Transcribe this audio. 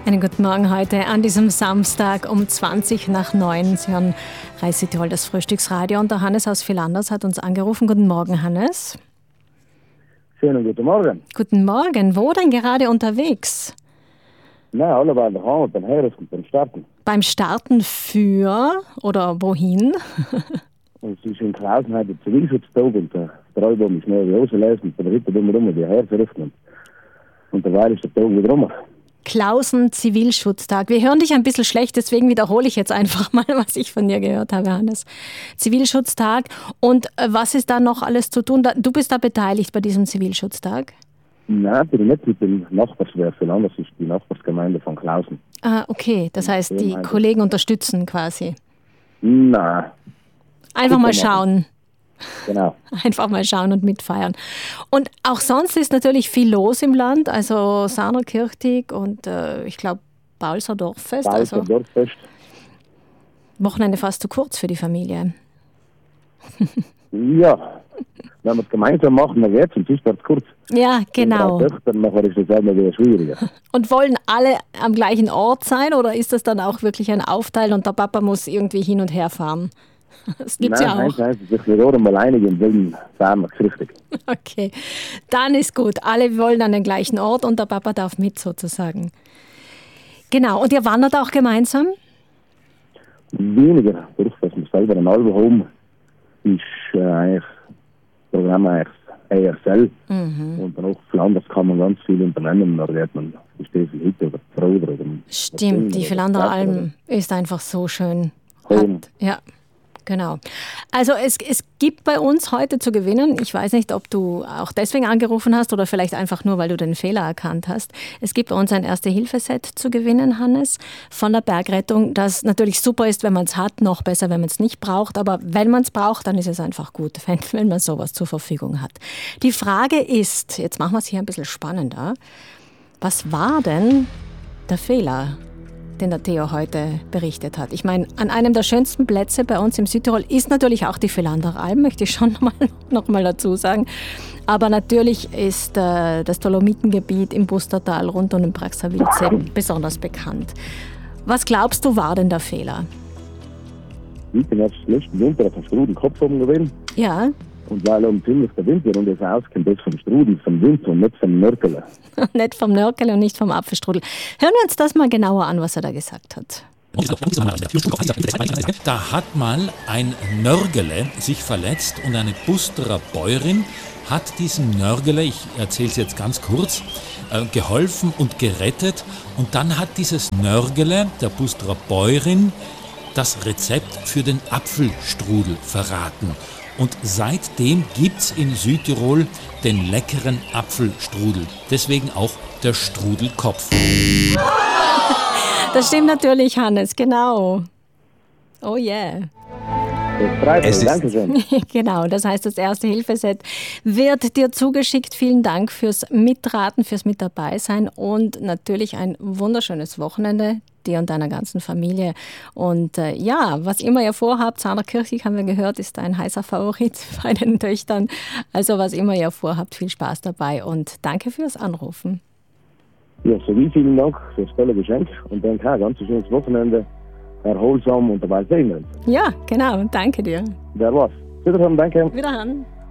Einen guten Morgen heute an diesem Samstag um 20:20. Sie hören Reis Südtirol, das Frühstücksradio. Und der Hannes aus Villanders hat uns angerufen. Guten Morgen, Hannes. Schönen guten Morgen. Guten Morgen. Wo denn gerade unterwegs? Na, alle waren daheim beim Heiraten, beim Starten. Beim Starten für oder wohin? Und es ist in Klausen heute Zivilschutztag und der Streubom ist neu ausgelesen und der Ritter immer rum die Herzen. Und derweil ist der Tag wieder rum. Klausen Zivilschutztag. Wir hören dich ein bisschen schlecht, deswegen wiederhole ich jetzt einfach mal, was ich von dir gehört habe, Hannes. Zivilschutztag. Und was ist da noch alles zu tun? Du bist da beteiligt bei diesem Zivilschutztag? Nein, bin ich nicht mit dem Nachbarswerk. Villanders ist die Nachbarsgemeinde von Klausen. Ah, okay. Das heißt, die Kollegen unterstützen quasi. Nein. Einfach mal schauen. Genau. Einfach mal schauen und mitfeiern. Und auch sonst ist natürlich viel los im Land, also Sarnerkirchtig und ich glaube Balser Dorffest. Balser Dorffest. Wochenende fast zu kurz für die Familie. Ja, wenn wir es gemeinsam machen, dann geht's und sonst wird es kurz. Ja, genau. Dann nachher ist es immer wieder schwieriger. Und wollen alle am gleichen Ort sein oder ist das dann auch wirklich ein Aufteil und der Papa muss irgendwie hin und her fahren? Das gibt's ja auch. Nein, sich wir mal einig und wollen fahren richtig. Okay, dann ist gut. Alle wollen an den gleichen Ort und der Papa darf mit sozusagen. Genau, und ihr wandert auch gemeinsam? Weniger, durch dass wir selber ein Album haben, ist eigentlich das Programm eigentlich ESL. Und dann auch Flanders kann man ganz viel unternehmen. Da wird man die Stiefel Hütte oder Frauder. Stimmt, die Villandaer Alm ist einfach so schön. Ja. Genau. Also es gibt bei uns heute zu gewinnen, ich weiß nicht, ob du auch deswegen angerufen hast oder vielleicht einfach nur, weil du den Fehler erkannt hast. Es gibt bei uns ein Erste-Hilfe-Set zu gewinnen, Hannes, von der Bergrettung, das natürlich super ist, wenn man es hat, noch besser, wenn man es nicht braucht. Aber wenn man es braucht, dann ist es einfach gut, wenn man sowas zur Verfügung hat. Die Frage ist, jetzt machen wir es hier ein bisschen spannender, was war denn der Fehler, den der Theo heute berichtet hat? Ich meine, an einem der schönsten Plätze bei uns im Südtirol ist natürlich auch die Villandaer Alm, möchte ich schon noch mal dazu sagen. Aber natürlich ist das Dolomitengebiet im Bustertal rund um den Praxavizsee besonders bekannt. Was glaubst du, war denn der Fehler? Ich bin jetzt letzten Winter auf den Strudelkopf oben gewesen. Ja. Und weil ziemlich der Wind hier und das auskommt, das vom Strudel, vom Wind und nicht vom Nörkel. Nicht vom Nörkel und nicht vom Apfelstrudel. Hören wir uns das mal genauer an, was er da gesagt hat. Da hat mal ein Nörgele sich verletzt und eine Busterer Bäuerin hat diesem Nörgele, ich erzähle es jetzt ganz kurz, geholfen und gerettet. Und dann hat dieses Nörgele, der Busterer Bäuerin, das Rezept für den Apfelstrudel verraten. Und seitdem gibt's in Südtirol den leckeren Apfelstrudel. Deswegen auch der Strudelkopf. Das stimmt natürlich, Hannes, genau. Oh yeah. Dankeschön. Genau, das heißt, das Erste-Hilfe-Set wird dir zugeschickt. Vielen Dank fürs Mitraten, fürs Mit dabei sein und natürlich ein wunderschönes Wochenende dir und deiner ganzen Familie. Und ja, was immer ihr vorhabt, Sarnerkirchig haben wir gehört, ist ein heißer Favorit bei den Töchtern. Also was immer ihr vorhabt, viel Spaß dabei und danke fürs Anrufen. Ja, sowie vielen Dank für das tolle Geschenk und dann ein ganz schönes Wochenende. Erholsam und dabei sehen wir uns. Ja, genau. Danke dir. Wer was? Wiederhören, danke. Wiederhören.